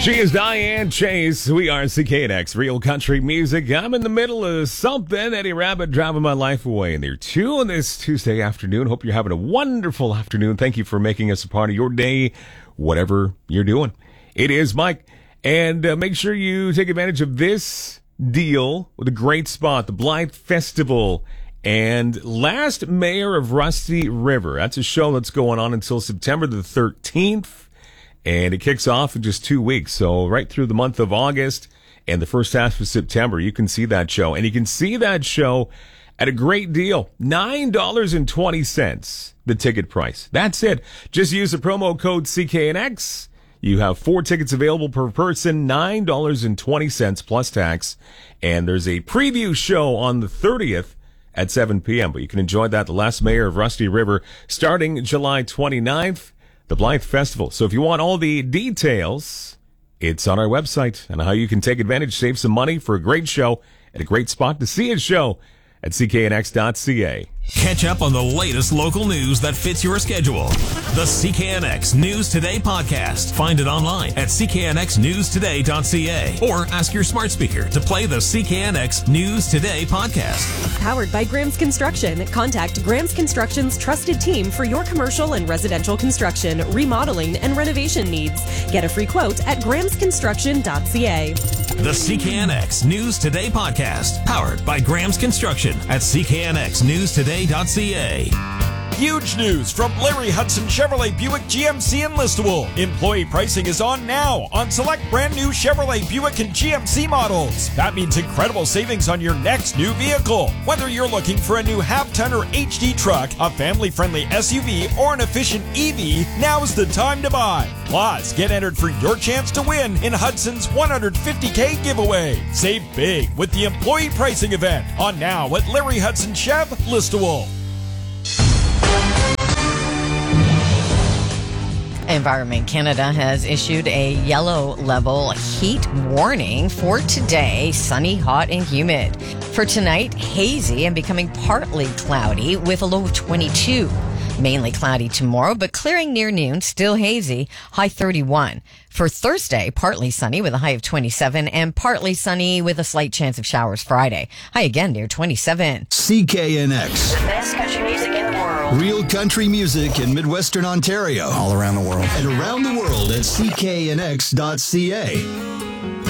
She is Diane Chase. We are CKNX, Real Country Music. I'm in the middle of something. Eddie Rabbit driving my life away. And there too on this Tuesday afternoon. Hope you're having a wonderful afternoon. Thank you for making us a part of your day, whatever you're doing. It is Mike. And make sure you take advantage of this deal with a great spot, the Blythe Festival. And Last Mayor of Rusty River. That's a show that's going on until September the 13th. And it kicks off in just 2 weeks. So right through the month of August and the first half of September, you can see that show. And you can see that show at a great deal. $9.20, the ticket price. That's it. Just use the promo code CKNX. You have 4 tickets available per person, $9.20 plus tax. And there's a preview show on the 30th at 7 p.m. But you can enjoy that, the Last Mayor of Rusty River, starting July 29th. The Blythe Festival. So if you want all the details, it's on our website and how you can take advantage, save some money for a great show at a great spot to see a show at cknx.ca. Catch up on the latest local news that fits your schedule. The CKNX News Today podcast. Find it online at cknxnewstoday.ca or ask your smart speaker to play the CKNX News Today podcast. Powered by Graham's Construction. Contact Graham's Construction's trusted team for your commercial and residential construction, remodeling, and renovation needs. Get a free quote at grahamsconstruction.ca. The CKNX News Today podcast. Powered by Graham's Construction at cknxnewstoday.ca. Huge news from Larry Hudson Chevrolet Buick GMC in Listowel. Employee pricing is on now on select brand new Chevrolet Buick and GMC models. That means incredible savings on your next new vehicle. Whether you're looking for a new half-ton or HD truck, a family-friendly SUV, or an efficient EV, now's the time to buy. Plus, get entered for your chance to win in Hudson's $150K giveaway. Save big with the employee pricing event on now at Larry Hudson Chev, Listowel. Environment Canada has issued a yellow level heat warning for today, sunny, hot, and humid. For tonight, hazy and becoming partly cloudy with a low of 22. Mainly cloudy tomorrow, but clearing near noon, still hazy, high 31. For Thursday, partly sunny with a high of 27 and partly sunny with a slight chance of showers Friday. High again near 27. CKNX. The best country music in the world. Real country music in Midwestern Ontario. All around the world. And around the world at cknx.ca.